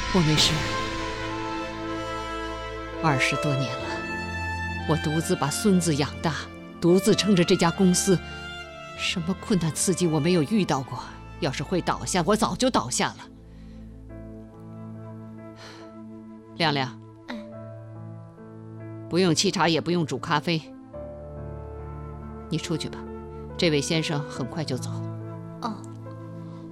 我没事。20多年了，我独自把孙子养大，独自撑着这家公司，什么困难刺激我没有遇到过？要是会倒下，我早就倒下了。亮亮，不用沏茶，也不用煮咖啡，你出去吧，这位先生很快就走。